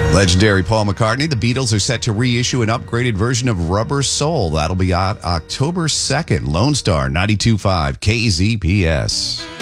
Legendary Paul McCartney. The Beatles are set to reissue an upgraded version of Rubber Soul. That'll be out October 2nd. Lone Star 92.5 KZPS.